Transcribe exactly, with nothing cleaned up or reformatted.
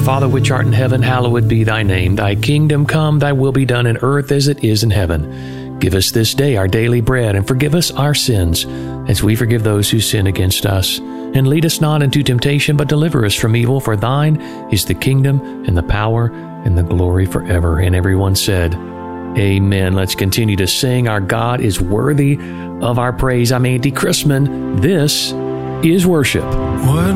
Father which art in heaven, hallowed be thy name. Thy kingdom come, thy will be done in earth as it is in heaven. Give us this day our daily bread, and forgive us our sins, as we forgive those who sin against us. And lead us not into temptation, but deliver us from evil. For thine is the kingdom, and the power, and the glory forever. And everyone said, Amen. Let's continue to sing. Our God is worthy of our praise. I'm Andy Chrisman. This is worship. What